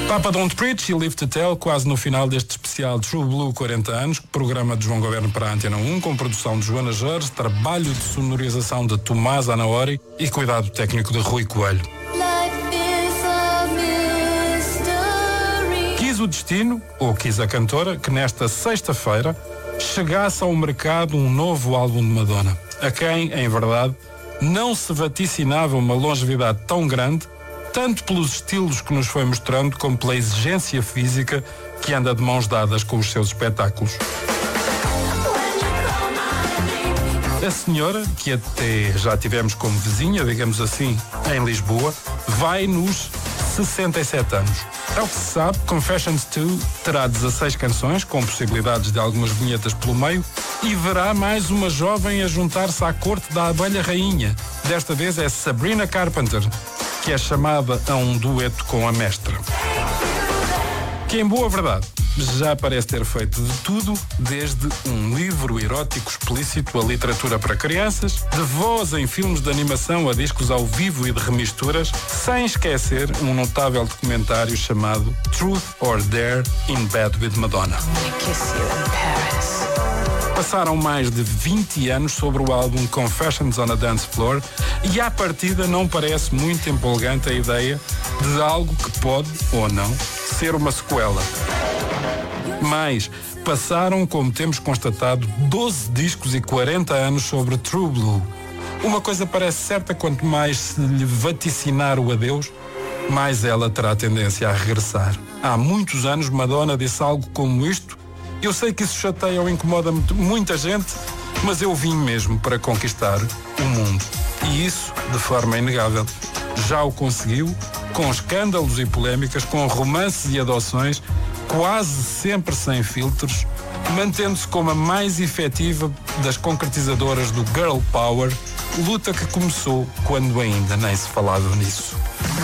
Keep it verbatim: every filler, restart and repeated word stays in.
Papa Don't Preach e Live to Tell, quase no final deste especial True Blue quarenta anos, programa de João Governo para a Antena um, com produção de Joana Jorge, trabalho de sonorização de Tomás Anaori e cuidado técnico de Rui Coelho. Quis o destino, ou quis a cantora, que nesta sexta-feira chegasse ao mercado um novo álbum de Madonna, a quem, em verdade, não se vaticinava uma longevidade tão grande, tanto pelos estilos que nos foi mostrando, como pela exigência física que anda de mãos dadas com os seus espetáculos. A senhora, que até já tivemos como vizinha, digamos assim, em Lisboa, vai nos sessenta e sete anos. Ao que se sabe, Confessions dois terá dezasseis canções, com possibilidades de algumas vinhetas pelo meio, e verá mais uma jovem a juntar-se à corte da abelha rainha. Desta vez é Sabrina Carpenter, que é chamada a um dueto com a mestra. Que, em boa verdade, já parece ter feito de tudo, desde um livro erótico explícito a literatura para crianças, de voz em filmes de animação a discos ao vivo e de remisturas, sem esquecer um notável documentário chamado Truth or Dare in Bed with Madonna. Passaram mais de vinte anos sobre o álbum Confessions on a Dance Floor e à partida não parece muito empolgante a ideia de algo que pode, ou não, ser uma sequela. Mas passaram, como temos constatado, doze discos e quarenta anos sobre True Blue. Uma coisa parece certa: quanto mais se lhe vaticinar o adeus, mais ela terá tendência a regressar. Há muitos anos Madonna disse algo como isto. Eu sei que isso chateia ou incomoda muita gente, mas eu vim mesmo para conquistar o mundo. E isso, de forma inegável, já o conseguiu, com escândalos e polémicas, com romances e adoções, quase sempre sem filtros, mantendo-se como a mais efetiva das concretizadoras do Girl Power, luta que começou quando ainda nem se falava nisso.